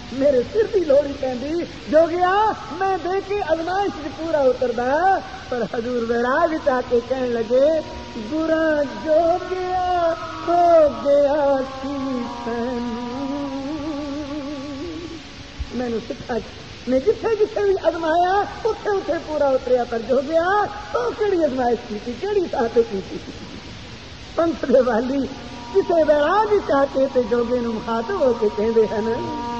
मेरे सिर की लोड़ी पैंदी जो गया मैं दे के अजमाइश पूरा उतरदा। पर हजूर वैराग चाके कहने लगे बुरा जो गया हो गया की मैनू सिखा मैं जिथे जिथे भी अजमाया उथे उथे पूरा उतरिया। पर जो गया तो केड़ी अजमाइश की केड़ी साथ की पंथ दे वाली किसे वैराग चाके ते जोगे नूं मुखातब होके कहंदे हन